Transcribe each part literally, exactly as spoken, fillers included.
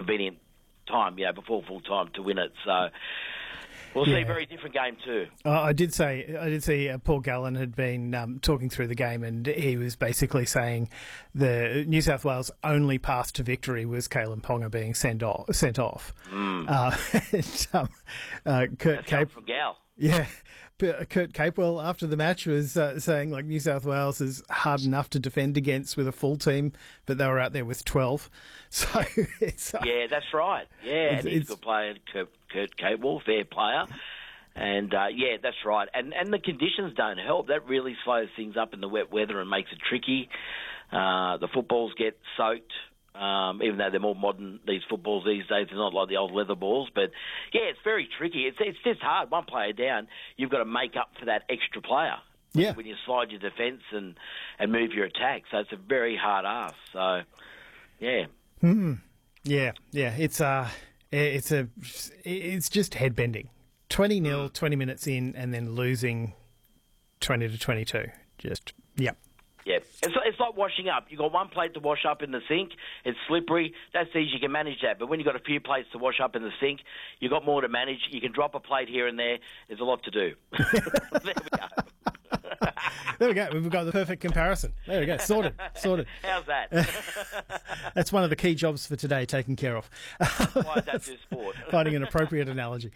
convenient time, you know, before full time to win it. So we'll Yeah. see a very different game too. Uh, I did say, I did see uh, Paul Gallen had been um, talking through the game, and he was basically saying the New South Wales only path to victory was Kalen Ponga being sent off. Sent off. Mm. Uh, and, um, uh, Kurt That's Cape, from Gal. yeah, P- Kurt Capewell after the match was uh, saying like New South Wales is hard enough to defend against with a full team, but they were out there with twelve. So it's uh, Yeah, that's right. Yeah, It's- and he's it's- a good player, Kurt, Kurt Capewell, fair player. And, uh, yeah, that's right. And and the conditions don't help. That really slows things up in the wet weather and makes it tricky. Uh, the footballs get soaked, um, even though they're more modern, these footballs these days. They're not like the old leather balls. But, yeah, it's very tricky. It's, it's just hard. One player down, you've got to make up for that extra player. Yeah. When you slide your defence and, and move your attack. So it's a very hard ask. So, yeah. yeah, yeah. It's uh, it's a, it's just head bending. Twenty nil, twenty minutes in, and then losing twenty to twenty two. Just yeah. Yeah, it's, it's like washing up. You've got one plate to wash up in the sink. It's slippery. That's easy. You can manage that. But when you've got a few plates to wash up in the sink, you've got more to manage. You can drop a plate here and there. There's a lot to do. There we go. There we go. We've got the perfect comparison. There we go. Sorted. Sorted. How's that? That's one of the key jobs for today, taken care of. Why is that to sport? Finding an appropriate analogy.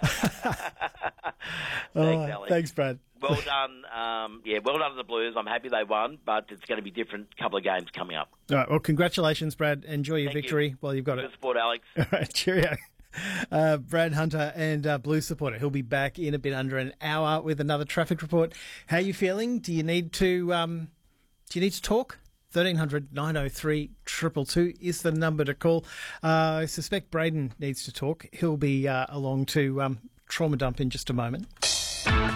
Thanks, Oh, Alex. thanks, Brad. Well done. Um, yeah, well done to the Blues. I'm happy they won, but it's going to be a different couple of games coming up. All right. Well, congratulations, Brad. Enjoy your Thank victory you. while you've got Good it. sport, Alex. All right. Cheerio. Uh, Brad Hunter and uh, Blue supporter. He'll be back in a bit under an hour with another traffic report. How are you feeling? Do you need to? Um, do you need to talk? thirteen hundred nine oh three two two two is the number to call. Uh, I suspect Braden needs to talk. He'll be uh, along to um, trauma dump in just a moment.